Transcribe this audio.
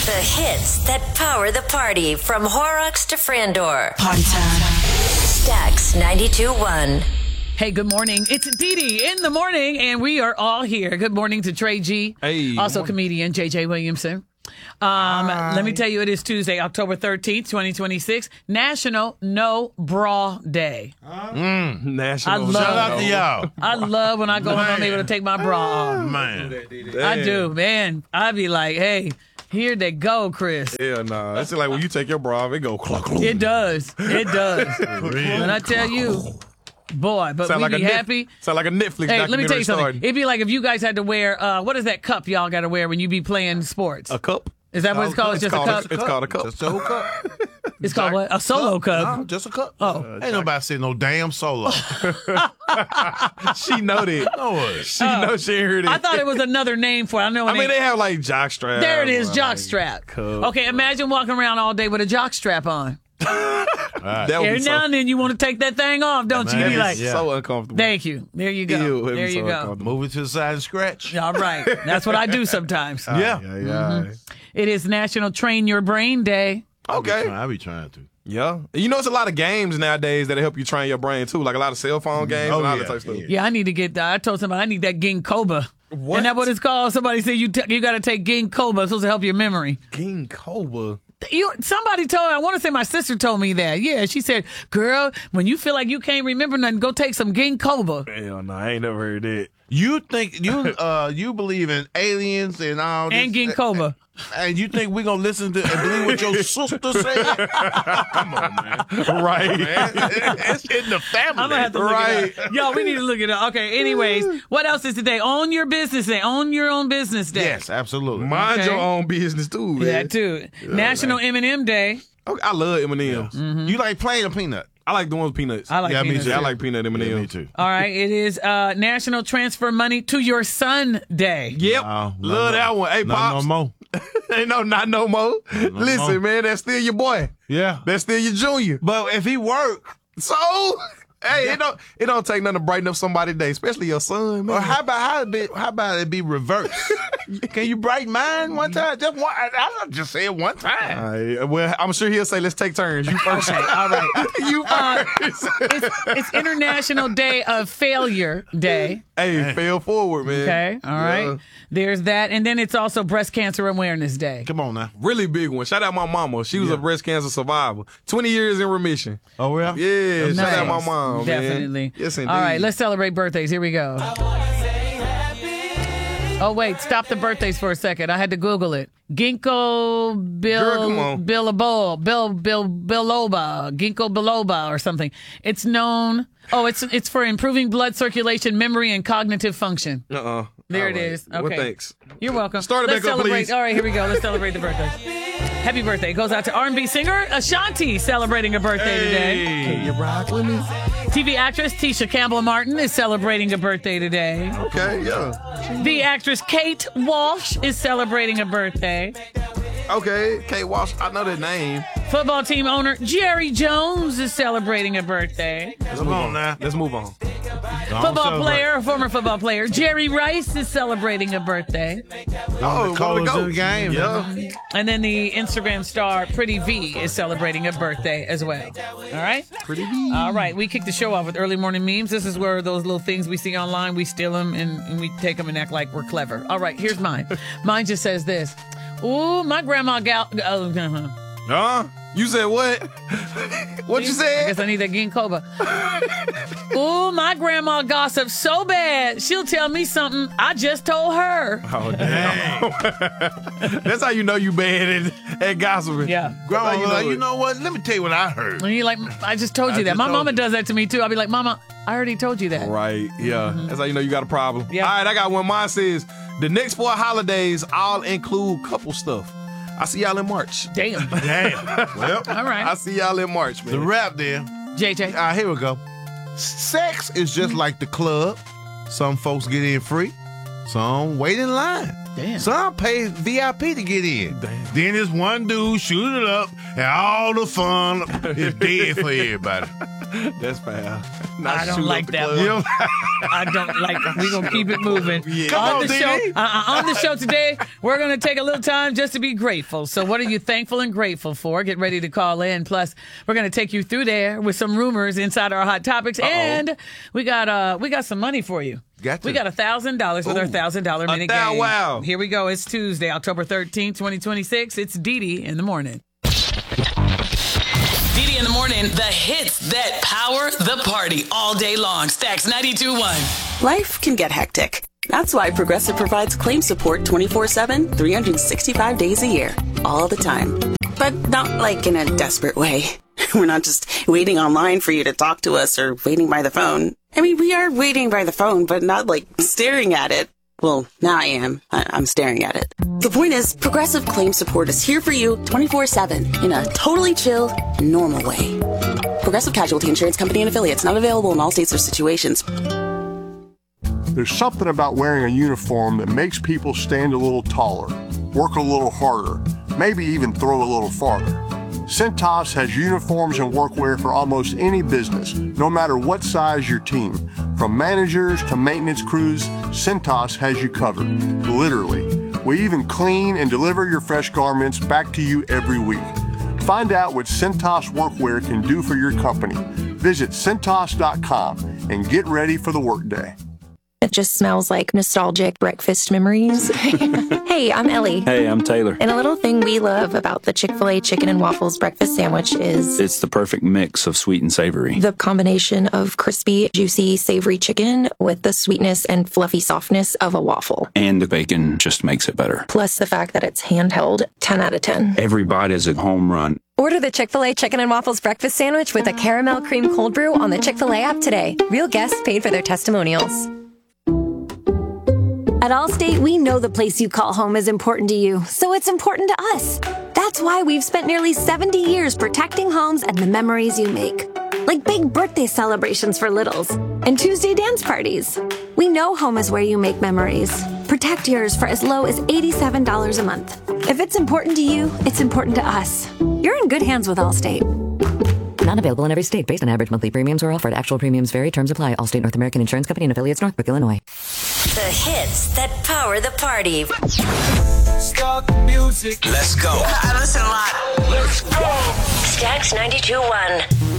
The hits that power the party from Horrocks to Frandor. Party time. Stax 92.1. Hey, good morning. It's Dee Dee in the morning, and we are all here. Good morning to Trey G. Hey, also comedian JJ Williamson. Let me tell you, it is Tuesday, October 13th, 2026, National No Bra Day. National. Shout out to y'all. I love when I go home, I'm able to take my bra off. Man. I do, man. I be like, hey, here they go, Chris. Yeah, nah. It's like when you take your bra off, it go cluck, cluck. It does. It does. When I tell you, boy, but we be happy. Sound like a Netflix Hey, documentary let me tell you something. starting. It'd be like if you guys had to wear, what is that cup y'all got to wear when you be playing sports? A cup? Is that what it's called? It's just a cup? It's called a cup. Just a whole cup. It's called what? A solo cup. No, just a cup. Oh. Ain't nobody saying no damn solo. She know that. No, She know she ain't heard it. I thought it was another name for it. I know. I mean, they have like jock strap. there it is, like, jock strap. cup. Okay, imagine walking around all day with a jock strap on. That would Every be now so, and then you want to take that thing off, don't you? You be like, so uncomfortable. thank you. There you go. Ew, it'd be there you so go. uncomfortable. move it to the side and scratch. All right. That's what I do sometimes. Yeah. Yeah. It is National Train Your Brain Day. Okay. I be trying to. Yeah. You know, it's a lot of games nowadays that help you train your brain, too. Like a lot of cell phone games and all that type of stuff. Yeah, I need to get that. I told somebody I need that ginkgo. What? Isn't that what it's called? Somebody said you got to take ginkgo. It's supposed to help your memory. Ginkgo. Somebody told me, I want to say my sister told me that. Yeah, she said, girl, when you feel like you can't remember nothing, go take some ginkgo. Hell no, I ain't never heard that. You think you believe in aliens and all this? And ginkgo. And you think we're going to listen to and believe what your sister said? Come on, man. Right. Man, it's in the family. I'm going to have to look it up. Yo, we need to look it up. Okay, anyways, what else is today? Own your business day. Own your own business day. Yes, absolutely. Mind Okay. your own business, too, man. That too. National M&M Day. Okay, I love M&M's. You like plain or peanut? I like the ones with peanuts. I like Yeah, me peanuts, too. I like peanut M&M's. Yeah, me too. All right, it is National Transfer Money to Your Son Day. Yep. No, love that one. Hey, Not Pops. no more. Ain't not no more. Listen, more. man, that's still your boy. Yeah. That's still your junior. But if he work, So, hey, it don't take nothing to brighten up somebody's day, especially your son, man. or how about it be reversed? Can you brighten mine one time? Just one. I just say it one time. All right, well, I'm sure he'll say, let's take turns. You first. Okay, all right. You first. It's International Day of Failure Day. Hey, fail forward, man. Okay, all right. Yeah. There's that. And then it's also Breast Cancer Awareness Day. Come on now. Really big one. Shout out my mama. She was a breast cancer survivor. 20 years in remission. Oh yeah. Yeah, shout out my Nice. mom, man. Definitely. Yes, indeed. All right, let's celebrate birthdays. Here we go. Oh, wait, stop the birthdays for a second. I had to Google it. Ginkgo Girl, come on. biloba, ginkgo biloba or something. It's known. Oh, it's for improving blood circulation, memory, and cognitive function. There it is. Okay. Well, thanks. You're welcome. Start it Let's back up, celebrate. please. All right, here we go. Let's celebrate the birthday. Happy birthday goes out to R&B singer Ashanti celebrating a birthday today. Can you rock with me? TV actress Tisha Campbell Martin is celebrating a birthday today. Okay, yeah. The actress Kate Walsh is celebrating a birthday. Okay, Kate Walsh, I know that name. Football team owner Jerry Jones is celebrating a birthday. Come on now. Let's move on. Former football player Jerry Rice is celebrating a birthday. Oh, Colors go. of the game. Yeah. And then the Instagram star Pretty V is celebrating a birthday as well. All right? Pretty V. All right, we kick the show off with early morning memes. This is where those little things we see online, we steal them and we take them and act like we're clever. All right, here's mine. Mine just says this. Ooh, my grandma Huh? You said what? What you I said? guess I need that ginkgo. Ooh, my grandma gossips so bad. She'll tell me something I just told her. Oh, damn. That's how you know you bad at gossiping. Yeah. Grandma was like, it. you know what? Let me tell you what I heard. And you're like, I just told you that. just My told mama you. does that to me too. I'll be like, Mama, I already told you that. Right, yeah. That's how you know you got a problem. Yeah. All right, I got one. Mine says, the next 4 holidays all include couple stuff. I see y'all in March. Damn. Damn. Well, All right. I see y'all in March, the man. rap there. JJ. Here we go. Sex is just like the club. Some folks get in free. Some wait in line. Damn. Some pay VIP to get in. Then this one dude shoot it up, and all the fun is dead for everybody. That's foul. I don't like that one. You know? I don't like that. We're going to keep it moving. Come on, the DD. show, on the show today, we're going to take a little time just to be grateful. So what are you thankful and grateful for? Get ready to call in. Plus, we're going to take you through there with some rumors inside our Hot Topics. And we got some money for you. Gotcha. We got $1,000 with our $1,000 minute game. Wow. Here we go. It's Tuesday, October 13th, 2026. It's Dee in the morning. Dee in the morning, the hits that power the party all day long. Stacks 92.1. Life can get hectic. That's why Progressive provides claim support 24/7, 365 days a year, all the time. But not like in a desperate way. We're not just waiting online for you to talk to us or waiting by the phone. I mean, we are waiting by the phone, but not like staring at it. Well, now I am. I'm staring at it. The point is, Progressive Claim Support is here for you 24/7 in a totally chill, normal way. Progressive Casualty Insurance Company and Affiliates, not available in all states or situations. There's something about wearing a uniform that makes people stand a little taller, work a little harder, maybe even throw a little farther. Cintas has uniforms and workwear for almost any business, no matter what size your team. From managers to maintenance crews, Cintas has you covered, literally. We even clean and deliver your fresh garments back to you every week. Find out what Cintas workwear can do for your company. Visit Cintas.com and get ready for the workday. It just smells like nostalgic breakfast memories. Hey, I'm Ellie. Hey, I'm Taylor. And a little thing we love about the Chick-fil-A chicken and waffles breakfast sandwich is It's the perfect mix of sweet and savory. the combination of crispy, juicy, savory chicken with the sweetness and fluffy softness of a waffle. And the bacon just makes it better. Plus the fact that it's handheld, 10 out of 10. Every bite is a home run. Order the Chick-fil-A Chicken and Waffles Breakfast Sandwich with a caramel cream cold brew on the Chick-fil-A app today. Real guests paid for their testimonials. At Allstate, we know the place you call home is important to you, so it's important to us. That's why we've spent nearly 70 years protecting homes and the memories you make. Like big birthday celebrations for littles and Tuesday dance parties. We know home is where you make memories. Protect yours for as low as $87 a month. If it's important to you, it's important to us. You're in good hands with Allstate. Not available in every state based on average monthly premiums or offered. Actual premiums vary. Terms apply. Allstate North American Insurance Company and affiliates, Northbrook, Illinois. The hits that power the party. Start the music. Let's go. I listen a lot. Let's go. Stacks 92.1.